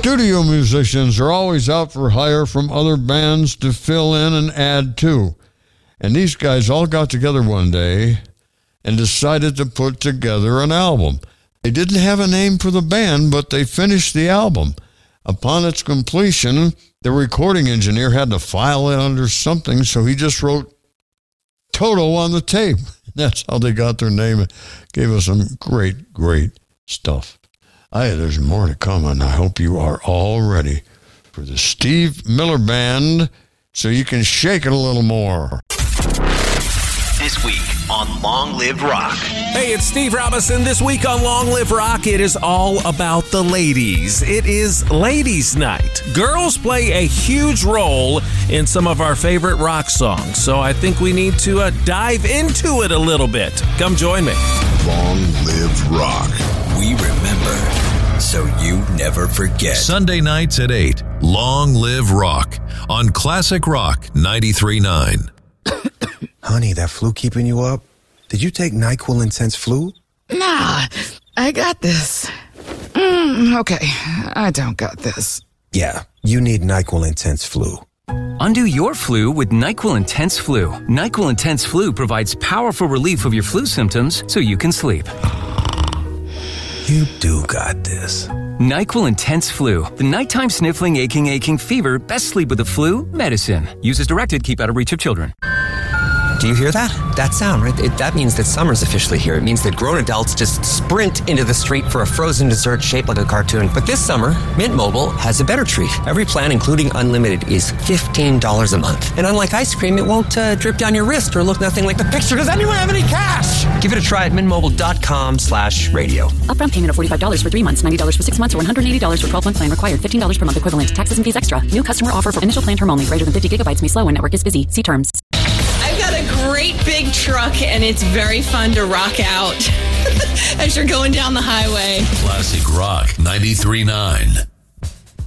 Studio musicians are always out for hire from other bands to fill in and add to. And these guys all got together one day and decided to put together an album. They didn't have a name for the band, but they finished the album. Upon its completion, the recording engineer had to file it under something, so he just wrote Toto on the tape. That's how they got their name. It gave us some great, great stuff. There's more to come, and I hope you are all ready for the Steve Miller Band so you can shake it a little more. This week on Long Live Rock. Hey, it's Steve Robinson. This week on Long Live Rock, it is all about the ladies. It is Ladies' Night. Girls play a huge role in some of our favorite rock songs, so I think we need to dive into it a little bit. Come join me. Long Live Rock. We remember, so you never forget. Sunday nights at 8, Long Live Rock on Classic Rock 93.9. Honey, that flu keeping you up? Did you take NyQuil Intense Flu? Nah, I got this. Okay, I don't got this. Yeah, you need NyQuil Intense Flu. Undo your flu with NyQuil Intense Flu. NyQuil Intense Flu provides powerful relief of your flu symptoms so you can sleep. You do got this. NyQuil Intense Flu. The nighttime sniffling, aching fever. Best sleep with the flu medicine. Use as directed. Keep out of reach of children. Do you hear that? That sound, right? That means that summer's officially here. It means that grown adults just sprint into the street for a frozen dessert shaped like a cartoon. But this summer, Mint Mobile has a better treat. Every plan, including unlimited, is $15 a month. And unlike ice cream, it won't drip down your wrist or look nothing like the picture. Does anyone have any cash? Give it a try at mintmobile.com/radio. Upfront payment of $45 for 3 months, $90 for 6 months, or $180 for 12-month plan required. $15 per month equivalent. Taxes and fees extra. New customer offer for initial plan term only. Greater than 50 gigabytes may slow when network is busy. See terms. I've got a great big truck, and it's very fun to rock out as you're going down the highway. Classic Rock 93.9.